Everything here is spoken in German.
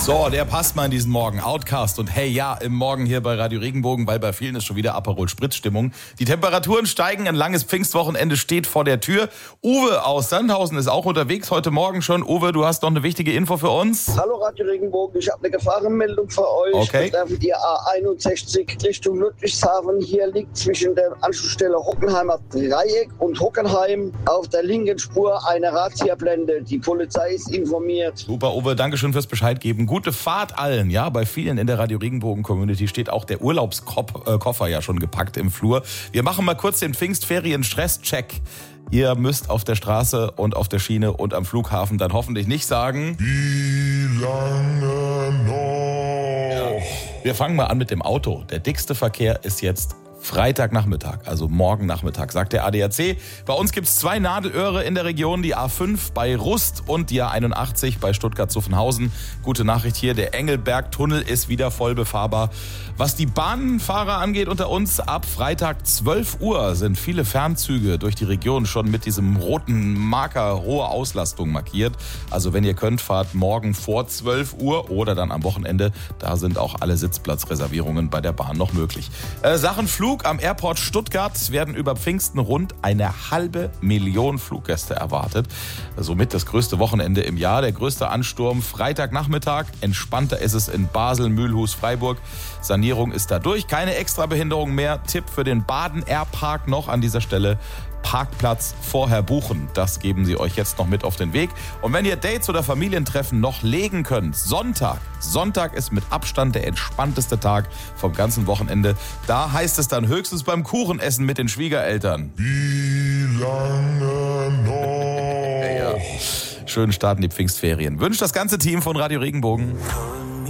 So, der passt mal in diesen Morgen. Outcast und hey, ja, im Morgen hier bei Radio Regenbogen, weil bei vielen ist schon wieder Aperol-Spritz-Stimmung. Die Temperaturen steigen, ein langes Pfingstwochenende steht vor der Tür. Uwe aus Sandhausen ist auch unterwegs heute Morgen schon. Uwe, du hast noch eine wichtige Info für uns. Hallo Radio Regenbogen, ich habe eine Gefahrenmeldung für euch. Okay. Betreffend die A61 Richtung Ludwigshafen. Hier liegt zwischen der Anschlussstelle Hockenheimer Dreieck und Hockenheim auf der linken Spur eine Razzia-Blende. Die Polizei ist informiert. Super, Uwe, Dankeschön fürs Bescheid geben. Gute Fahrt allen, ja. Bei vielen in der Radio Regenbogen-Community steht auch der Urlaubskoffer ja schon gepackt im Flur. Wir machen mal kurz den Pfingstferien-Stress-Check. Ihr müsst auf der Straße und auf der Schiene und am Flughafen dann hoffentlich nicht sagen: Wie lange noch? Ja. Wir fangen mal an mit dem Auto. Der dickste Verkehr ist jetzt Freitagnachmittag, also morgen Nachmittag, sagt der ADAC. Bei uns gibt's 2 Nadelöhre in der Region, die A5 bei Rust und die A81 bei Stuttgart-Zuffenhausen. Gute Nachricht hier, der Engelberg-Tunnel ist wieder voll befahrbar. Was die Bahnfahrer angeht unter uns, ab Freitag 12 Uhr sind viele Fernzüge durch die Region schon mit diesem roten Marker hohe Auslastung markiert. Also wenn ihr könnt, fahrt morgen vor 12 Uhr oder dann am Wochenende. Da sind auch alle Sitzplatzreservierungen bei der Bahn noch möglich. Sachen Flug am Airport Stuttgart werden über Pfingsten rund 500.000 Fluggäste erwartet. Somit das größte Wochenende im Jahr. Der größte Ansturm Freitagnachmittag. Entspannter ist es in Basel, Mühlhus, Freiburg. Sanierung ist da durch. Keine Extrabehinderung mehr. Tipp für den Baden-Air-Park noch an dieser Stelle: Parkplatz vorher buchen. Das geben sie euch jetzt noch mit auf den Weg. Und wenn ihr Dates oder Familientreffen noch legen könnt, Sonntag ist mit Abstand der entspannteste Tag vom ganzen Wochenende. Da heißt es dann höchstens beim Kuchenessen mit den Schwiegereltern: Wie lange noch? Ja. Schönen Start in die Pfingstferien. Wünscht das ganze Team von Radio Regenbogen.